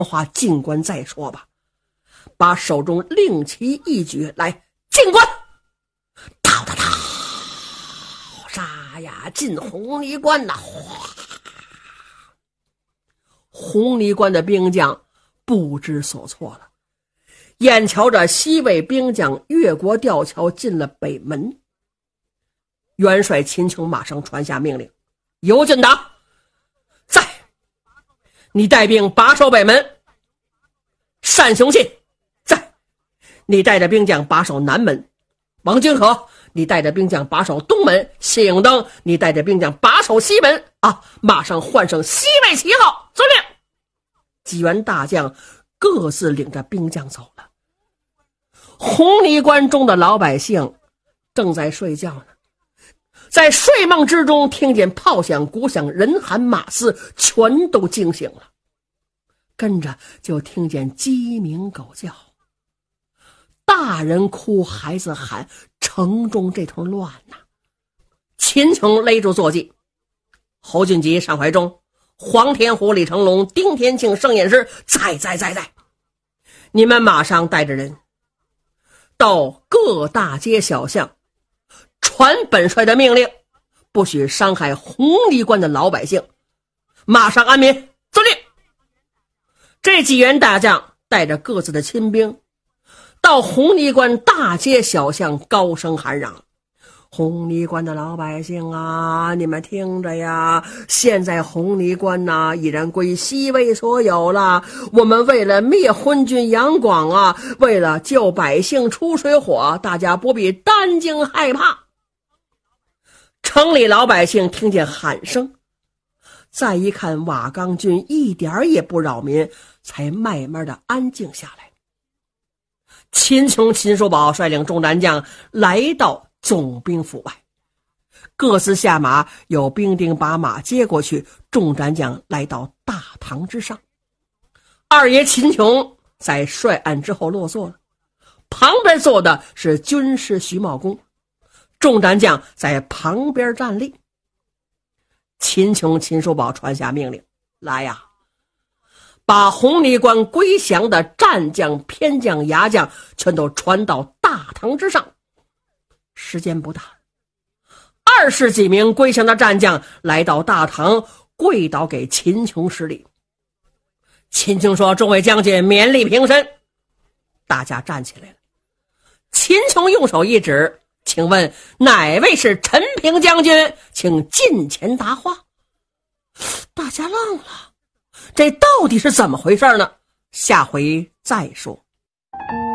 话进关再说吧，把手中令旗一举，来进关！哒哒哒，杀呀进红泥关呐！哗，红泥关的兵将不知所措了，眼瞧着西魏兵将越过吊桥进了北门。元帅秦琼马上传下命令：尤俊达，在，你带兵把守北门；单雄信，在，你带着兵将把守南门；王君和，你带着兵将把守东门；谢永登，你带着兵将把守西门。马上换上西魏旗号，遵令。几员大将各自领着兵将走了。红泥关中的老百姓正在睡觉呢，在睡梦之中听见炮响、鼓响、人喊马嘶，全都惊醒了。跟着就听见鸡鸣狗叫，大人哭，孩子喊，城中这头乱呐。秦琼勒住坐骑，侯俊吉、单怀忠、黄天虎、李成龙、丁天庆、盛彦师，在，你们马上带着人到各大街小巷传本帅的命令，不许伤害红泥关的老百姓，马上安民，遵令。这几员大将带着各自的亲兵到红泥关大街小巷高声喊嚷：红泥关的老百姓啊，你们听着呀，现在红泥关呐已然归西魏所有了，我们为了灭昏君杨广啊，为了救百姓出水火，大家不必担惊害怕。城里老百姓听见喊声，再一看瓦岗军一点也不扰民，才慢慢的安静下来。秦琼、秦叔宝率领众战将来到总兵府外，各自下马，有兵丁把马接过去，众战将来到大堂之上。二爷秦琼在帅案之后落座了，旁边坐的是军师徐茂公，众战将在旁边站立。秦琼、秦叔宝传下命令：来呀，把红泥关归降的战将、偏将、牙将全都传到大堂之上。时间不大，20几名归降的战将来到大堂，跪倒给秦琼施礼。秦琼说：众位将军勉力平身。大家站起来了。秦琼用手一指：请问哪位是陈平将军？请近前答话。大家愣了，这到底是怎么回事呢？下回再说。